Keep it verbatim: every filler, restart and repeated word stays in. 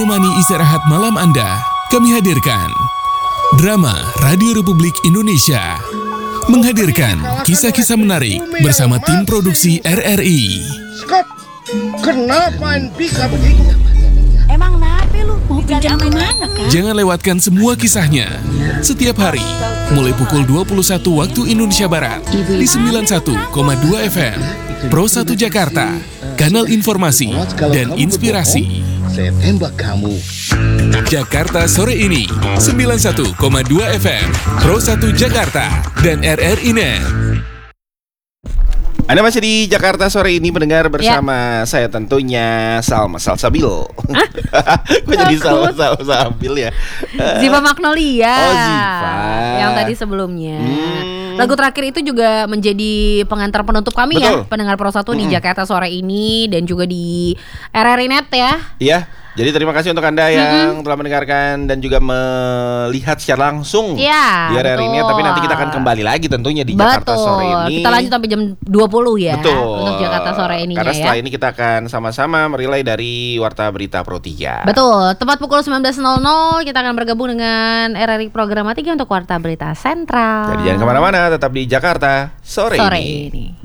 menemani istirahat malam Anda, kami hadirkan Drama Radio Republik Indonesia menghadirkan kisah-kisah menarik bersama tim produksi R R I. Scott, kenapa main pika begitu? Emang nape lu? Mau pinjam kemana kan? Jangan lewatkan semua kisahnya setiap hari mulai pukul dua puluh satu waktu Indonesia Barat di sembilan puluh satu koma dua F M Pro satu Jakarta, kanal informasi dan inspirasi. Saya tembak kamu. Jakarta sore ini sembilan puluh satu koma dua F M Pro satu Jakarta dan R R I Net. Anda masih di Jakarta sore ini mendengar bersama ya. Saya tentunya Salma Salsabil. Kok jadi Salma Salsabil ya? Ziva Magnolia. Oh, Ziva. Yang tadi sebelumnya. Hmm. Lagu terakhir itu juga menjadi pengantar penutup kami. Betul. Ya, pendengar Pro satu hmm. di Jakarta sore ini dan juga di R R I Net ya. Iya. Jadi terima kasih untuk Anda yang mm-hmm. telah mendengarkan dan juga melihat secara langsung ya, di R R I Net. Tapi nanti kita akan kembali lagi tentunya di betul. Jakarta sore ini. Kita lanjut sampai jam dua puluh ya. Betul. Untuk Jakarta sore ini ya. Karena setelah ini kita akan sama-sama merilai dari Warta Berita Pro tiga. Betul. Tepat pukul sembilan belas nol nol kita akan bergabung dengan R R I Programa tiga untuk Warta Berita Sentral. Jadi jangan kemana-mana, tetap di Jakarta sore, sore ini. ini.